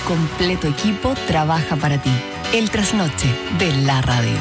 completo equipo trabaja para ti. El trasnoche de la radio.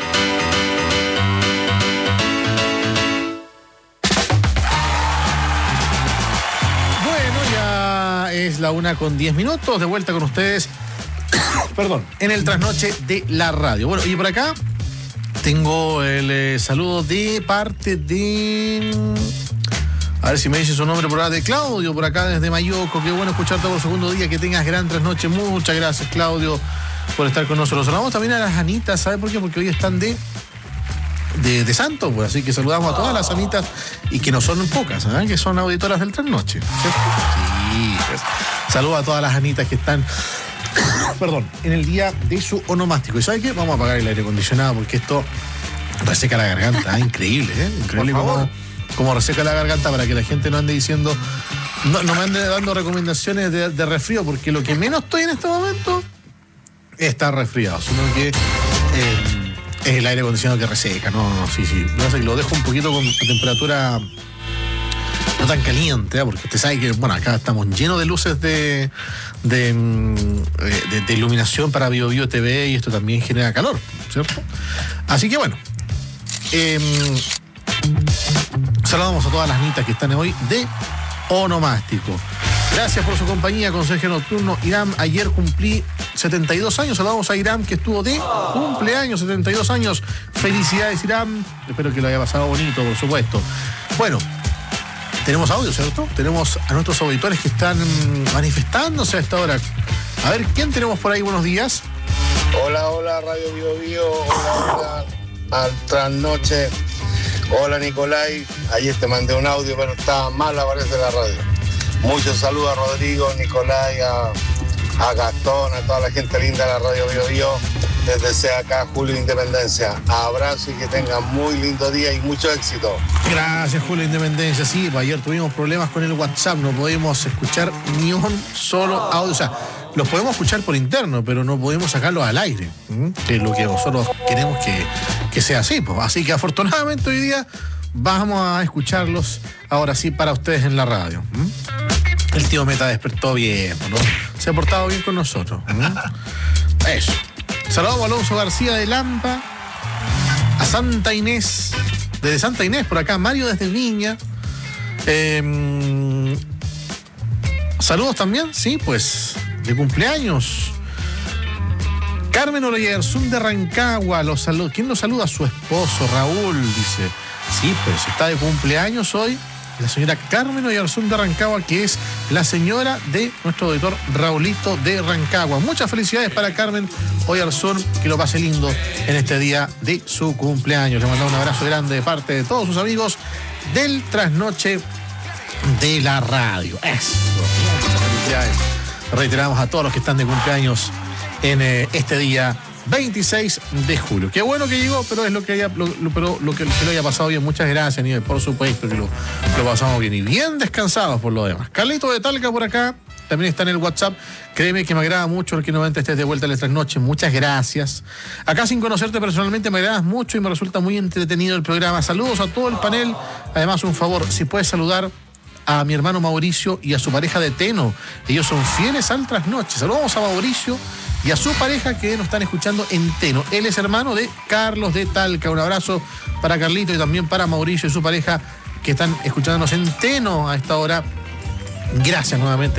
Bueno, ya es la 1:10, de vuelta con ustedes, perdón, en el trasnoche de la radio. Bueno, y por acá tengo el saludo de parte de... A ver si me dice su nombre por acá, de Claudio, por acá desde Mayoco. Qué bueno escucharte por segundo día, que tengas gran trasnoche. Muchas gracias, Claudio, por estar con nosotros. Saludamos también a las Anitas, ¿sabe por qué? Porque hoy están de santo, pues, así que saludamos a todas las Anitas, y que no son pocas, ¿eh? Que son auditoras del trasnoche, ¿cierto? Sí, pues. Saludos a todas las Anitas que están, perdón, en el día de su onomástico. ¿Y sabe qué? Vamos a apagar el aire acondicionado porque esto reseca la garganta, ¿eh? Increíble, ¿eh? Increíble cómo reseca la garganta, para que la gente no ande diciendo, no me ande dando recomendaciones de resfrío, porque lo que menos estoy en este momento es estar resfriado, sino que es el aire acondicionado que reseca. Sí. Lo dejo un poquito con temperatura no tan caliente, ¿eh? Porque usted sabe que, bueno, acá estamos llenos de luces de iluminación para BioBio TV, y esto también genera calor, ¿cierto? Así que bueno, saludamos a todas las nitas que están hoy de onomástico. Gracias por su compañía, Conserje Nocturno. Iram, ayer cumplí 72 años. Saludamos a Iram, que estuvo de cumpleaños, 72 años. Felicidades, Iram. Espero que lo haya pasado bonito, por supuesto. Bueno, tenemos audio, ¿cierto? Tenemos a nuestros auditores que están manifestándose a esta hora. A ver, ¿quién tenemos por ahí? Buenos días. Hola, Radio BioBio. Hola, al trasnoche. Hola, Nicolai. Ayer te mandé un audio, pero estaba mal, aparece la radio. Muchos saludos a Rodrigo, Nicolai, a Gastón, a toda la gente linda de la Radio BioBio. Desde acá, Julio Independencia. Abrazo y que tengan muy lindo día y mucho éxito. Gracias, Julio Independencia. Sí, ayer tuvimos problemas con el WhatsApp, no podemos escuchar ni un solo audio. O sea, los podemos escuchar por interno, pero no podemos sacarlos al aire, que es lo que nosotros queremos que sea así, pues. Así que afortunadamente hoy día vamos a escucharlos ahora sí para ustedes en la radio. El tío Meta despertó bien, ¿no? Se ha portado bien con nosotros. Eso. Saludamos a Alonso García de Lampa, a Santa Inés, desde Santa Inés, por acá, Mario desde Viña. Saludos también, sí, pues, de cumpleaños. Carmen Oroyarzún de Rancagua, ¿quién nos saluda? Su esposo, Raúl, dice. Sí, pues, está de cumpleaños hoy la señora Carmen Oyarzún de Rancagua, que es la señora de nuestro auditor Raulito de Rancagua. Muchas felicidades para Carmen Oyarzún, que lo pase lindo en este día de su cumpleaños. Le mandamos un abrazo grande de parte de todos sus amigos del trasnoche de la radio. Eso, muchas felicidades. Reiteramos a todos los que están de cumpleaños en este día 26 de julio. Qué bueno que llegó, pero es lo que lo haya pasado bien. Muchas gracias, Nivel. Por supuesto que lo pasamos bien y bien descansados por lo demás. Carlito de Talca por acá, también está en el WhatsApp. Créeme que me agrada mucho el que nuevamente estés de vuelta en las trasnoches. Muchas gracias. Acá, sin conocerte personalmente, me agradas mucho y me resulta muy entretenido el programa. Saludos a todo el panel. Además, un favor, si puedes saludar a mi hermano Mauricio y a su pareja de Teno. Ellos son fieles al trasnoche. Saludamos a Mauricio y a su pareja, que nos están escuchando en Teno. Él es hermano de Carlos de Talca. Un abrazo para Carlito y también para Mauricio y su pareja, que están escuchándonos en Teno a esta hora. Gracias nuevamente